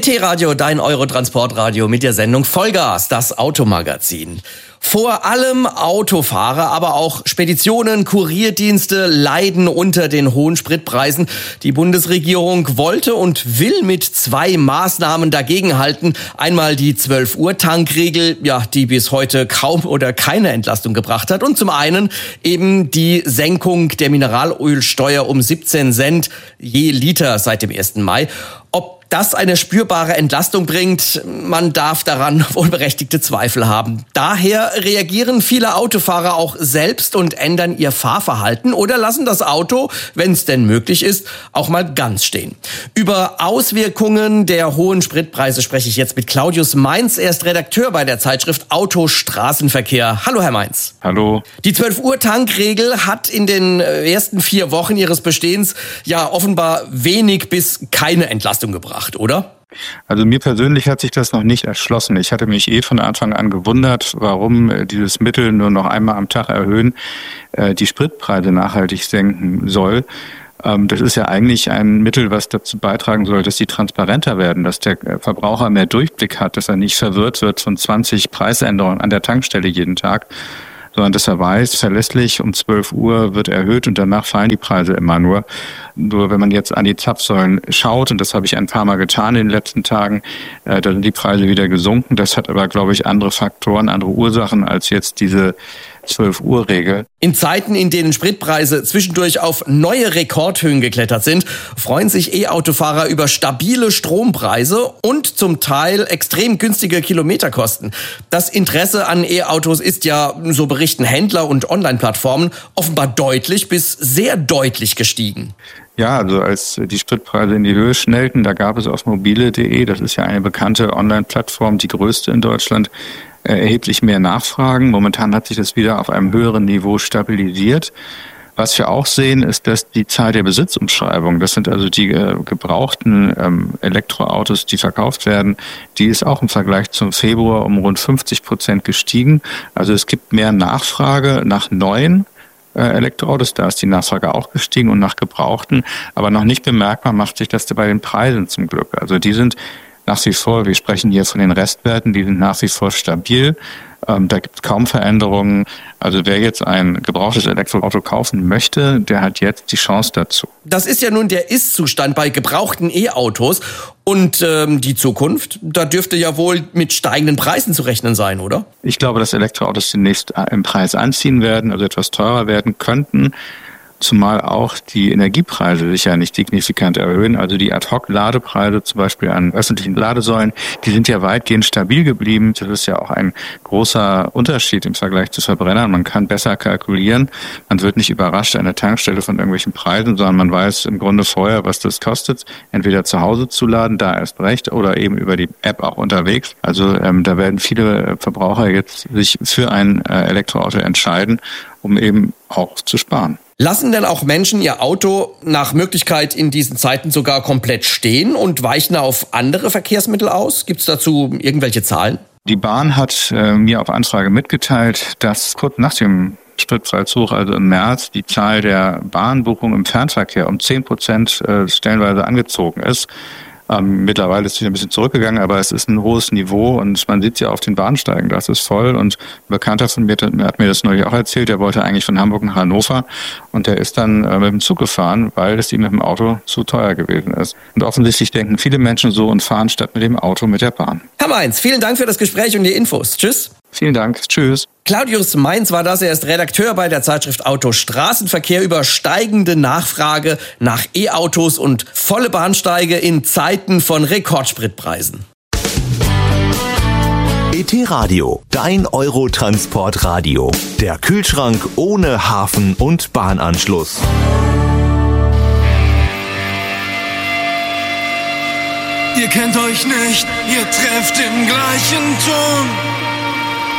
ET-Radio, dein Eurotransportradio mit der Sendung Vollgas, das Automagazin. Vor allem Autofahrer, aber auch Speditionen, Kurierdienste leiden unter den hohen Spritpreisen. Die Bundesregierung wollte und will mit 2 Maßnahmen dagegenhalten. Einmal die 12-Uhr-Tankregel, die bis heute kaum oder keine Entlastung gebracht hat. Und zum einen eben die Senkung der Mineralölsteuer um 17 Cent je Liter seit dem 1. Mai. Ob das eine spürbare Entlastung bringt, man darf daran wohl berechtigte Zweifel haben. Daher reagieren viele Autofahrer auch selbst und ändern ihr Fahrverhalten oder lassen das Auto, wenn es denn möglich ist, auch mal ganz stehen. Über Auswirkungen der hohen Spritpreise spreche ich jetzt mit Claudius Mainz. Er ist Redakteur bei der Zeitschrift Auto Straßenverkehr. Hallo, Herr Mainz. Hallo. Die 12-Uhr-Tankregel hat in den ersten 4 Wochen ihres Bestehens offenbar wenig bis keine Entlastung gebracht, oder? Also mir persönlich hat sich das noch nicht erschlossen. Ich hatte mich von Anfang an gewundert, warum dieses Mittel nur noch einmal am Tag erhöhen, die Spritpreise nachhaltig senken soll. Das ist ja eigentlich ein Mittel, was dazu beitragen soll, dass sie transparenter werden, dass der Verbraucher mehr Durchblick hat, dass er nicht verwirrt wird von 20 Preisänderungen an der Tankstelle jeden Tag, sondern dass er weiß, verlässlich um 12 Uhr wird erhöht und danach fallen die Preise immer nur. Nur wenn man jetzt an die Zapfsäulen schaut, und das habe ich ein paar Mal getan in den letzten Tagen, da sind die Preise wieder gesunken. Das hat aber, glaube ich, andere Faktoren, andere Ursachen als jetzt diese 12-Uhr-Regel. In Zeiten, in denen Spritpreise zwischendurch auf neue Rekordhöhen geklettert sind, freuen sich E-Autofahrer über stabile Strompreise und zum Teil extrem günstige Kilometerkosten. Das Interesse an E-Autos ist so berichten Händler und Online-Plattformen, offenbar deutlich bis sehr deutlich gestiegen. Ja, also als die Spritpreise in die Höhe schnellten, da gab es auf mobile.de, das ist ja eine bekannte Online-Plattform, die größte in Deutschland, erheblich mehr Nachfragen. Momentan hat sich das wieder auf einem höheren Niveau stabilisiert. Was wir auch sehen, ist, dass die Zahl der Besitzumschreibungen, das sind also die gebrauchten Elektroautos, die verkauft werden, die ist auch im Vergleich zum Februar um rund 50% gestiegen. Also es gibt mehr Nachfrage nach neuen Elektroautos, da ist die Nachfrage auch gestiegen und nach gebrauchten, aber noch nicht bemerkbar macht sich das bei den Preisen zum Glück. Also die sind nach wie vor, wir sprechen hier von den Restwerten, die sind nach wie vor stabil. Da gibt es kaum Veränderungen. Also wer jetzt ein gebrauchtes Elektroauto kaufen möchte, der hat jetzt die Chance dazu. Das ist ja nun der Ist-Zustand bei gebrauchten E-Autos. Und die Zukunft, da dürfte ja wohl mit steigenden Preisen zu rechnen sein, oder? Ich glaube, dass Elektroautos demnächst im Preis anziehen werden, also etwas teurer werden könnten. Zumal auch die Energiepreise sich ja nicht signifikant erhöhen. Also die Ad-Hoc-Ladepreise zum Beispiel an öffentlichen Ladesäulen, die sind ja weitgehend stabil geblieben. Das ist ja auch ein großer Unterschied im Vergleich zu Verbrennern. Man kann besser kalkulieren. Man wird nicht überrascht an der Tankstelle von irgendwelchen Preisen, sondern man weiß im Grunde vorher, was das kostet, entweder zu Hause zu laden, da erst recht, oder eben über die App auch unterwegs. Also da werden viele Verbraucher jetzt sich für ein Elektroauto entscheiden, um eben auch zu sparen. Lassen denn auch Menschen ihr Auto nach Möglichkeit in diesen Zeiten sogar komplett stehen und weichen auf andere Verkehrsmittel aus? Gibt es dazu irgendwelche Zahlen? Die Bahn hat mir auf Anfrage mitgeteilt, dass kurz nach dem Spritpreishoch, also im März, die Zahl der Bahnbuchungen im Fernverkehr um 10% stellenweise angezogen ist. Mittlerweile ist es wieder ein bisschen zurückgegangen, aber es ist ein hohes Niveau und man sieht ja auf den Bahnsteigen, das ist voll. Und ein Bekannter von mir hat mir das neulich auch erzählt, der wollte eigentlich von Hamburg nach Hannover und der ist dann mit dem Zug gefahren, weil es ihm mit dem Auto zu teuer gewesen ist. Und offensichtlich denken viele Menschen so und fahren statt mit dem Auto mit der Bahn. Herr Mainz, vielen Dank für das Gespräch und die Infos. Tschüss. Vielen Dank. Tschüss. Claudius Mainz war das. Er ist Redakteur bei der Zeitschrift Auto Straßenverkehr über steigende Nachfrage nach E-Autos und volle Bahnsteige in Zeiten von Rekordspritpreisen. ET-Radio, dein Eurotransportradio. Der Kühlschrank ohne Hafen- und Bahnanschluss. Ihr kennt euch nicht, ihr trefft im gleichen Ton.